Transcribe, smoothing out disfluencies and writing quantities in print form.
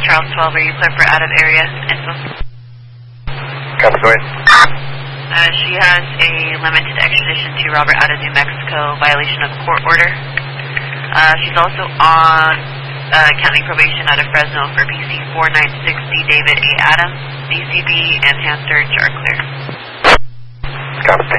Charles 12, are you clear for out of area info? Copy, go ahead. She has a limited extradition to Robert out of New Mexico, violation of court order. She's also on county probation out of Fresno for PC 4960 David A. Adams. DCB and hand search are clear. Copy.